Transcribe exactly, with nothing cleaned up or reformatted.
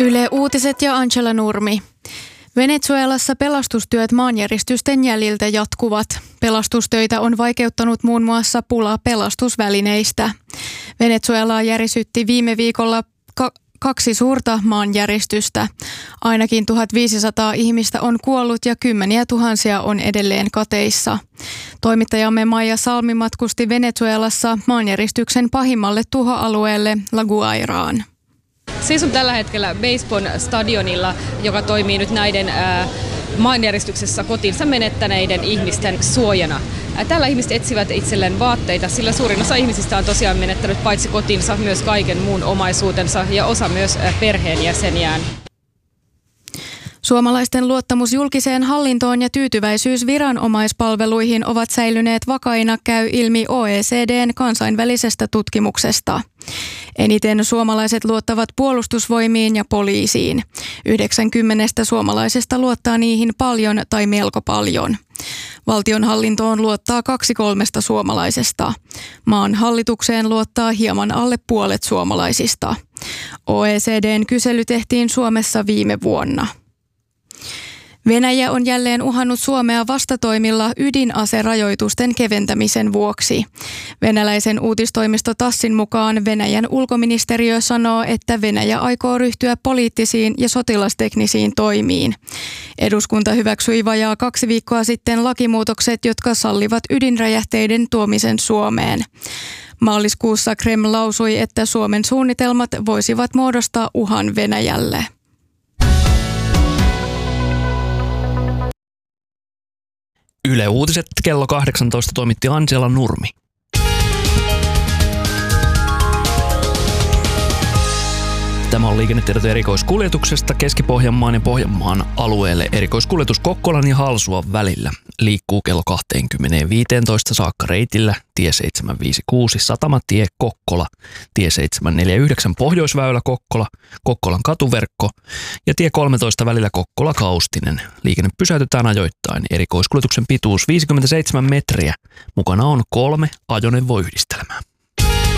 Yle Uutiset ja Angela Nurmi. Venezuelassa pelastustyöt maanjäristysten jäljiltä jatkuvat. Pelastustöitä on vaikeuttanut muun muassa pula pelastusvälineistä. Venezuelaa järisytti viime viikolla ka- kaksi suurta maanjäristystä. Ainakin tuhatviisisataa ihmistä on kuollut ja kymmeniä tuhansia on edelleen kateissa. Toimittajamme Maija Salmi matkusti Venezuelassa maanjäristyksen pahimmalle tuhoalueelle La Guairaan. Seison tällä hetkellä Beisbon stadionilla, joka toimii nyt näiden ää, maanjäristyksessä kotinsa menettäneiden ihmisten suojana. Ää, tällä ihmiset etsivät itselleen vaatteita, sillä suurin osa ihmisistä on tosiaan menettänyt paitsi kotinsa myös kaiken muun omaisuutensa ja osa myös ää, perheenjäseniään. Suomalaisten luottamus julkiseen hallintoon ja tyytyväisyys viranomaispalveluihin ovat säilyneet vakaina, käy ilmi O E C D:n kansainvälisestä tutkimuksesta. Eniten suomalaiset luottavat puolustusvoimiin ja poliisiin. yhdeksänkymmentä suomalaisesta luottaa niihin paljon tai melko paljon. Valtionhallintoon luottaa kaksi kolmesta suomalaisesta. Maan hallitukseen luottaa hieman alle puolet suomalaisista. O E C D:n kysely tehtiin Suomessa viime vuonna. Venäjä on jälleen uhannut Suomea vastatoimilla ydinaserajoitusten keventämisen vuoksi. Venäläisen uutistoimisto Tassin mukaan Venäjän ulkoministeriö sanoo, että Venäjä aikoo ryhtyä poliittisiin ja sotilasteknisiin toimiin. Eduskunta hyväksyi vajaa kaksi viikkoa sitten lakimuutokset, jotka sallivat ydinräjähteiden tuomisen Suomeen. Maaliskuussa Kreml lausui, että Suomen suunnitelmat voisivat muodostaa uhan Venäjälle. Yle Uutiset kello kahdeksantoista toimitti Angela Nurmi. Tämä on liikennetiedot erikoiskuljetuksesta Keski-Pohjanmaan ja Pohjanmaan alueelle. Erikoiskuljetus Kokkolan ja Halsuan välillä liikkuu kello kaksikymmentäviisitoista saakka reitillä tie seitsemänsataaviisikymmentäkuusi Satamatie Kokkola, tie seitsemänsataaneljäkymmentäyhdeksän Pohjoisväylä Kokkola, Kokkolan katuverkko ja tie kolmetoista välillä Kokkola Kaustinen. Liikenne pysäytetään ajoittain. Erikoiskuljetuksen pituus viisikymmentäseitsemän metriä. Mukana on kolme ajoneuvoyhdistelmää.